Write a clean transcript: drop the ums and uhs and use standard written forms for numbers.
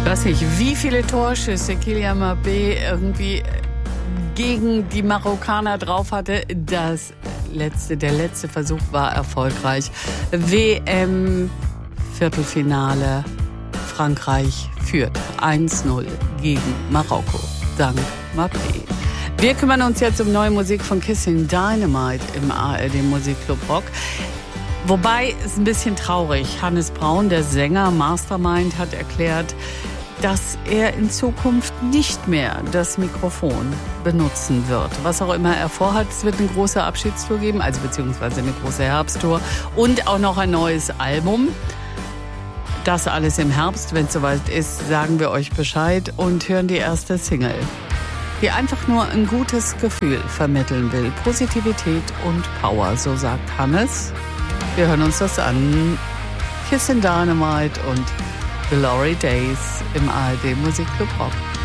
weiß nicht, wie viele Torschüsse Kylian Mbappé irgendwie gegen die Marokkaner drauf hatte. Der letzte Versuch war erfolgreich. WM-Viertelfinale. Frankreich führt 1-0 gegen Marokko. Dank Mbappé. Wir kümmern uns jetzt um neue Musik von Kissing Dynamite im ARD Musikclub Rock. Wobei, es ist ein bisschen traurig. Hannes Braun, der Sänger Mastermind, hat erklärt, dass er in Zukunft nicht mehr das Mikrofon benutzen wird. Was auch immer er vorhat, es wird eine große Abschiedstour geben, also beziehungsweise eine große Herbsttour und auch noch ein neues Album. Das alles im Herbst. Wenn es soweit ist, sagen wir euch Bescheid und hören die erste Single, die einfach nur ein gutes Gefühl vermitteln will. Positivität und Power, so sagt Hannes. Wir hören uns das an. Kissing Dynamite und Glory Days im ARD Musikclub Rock.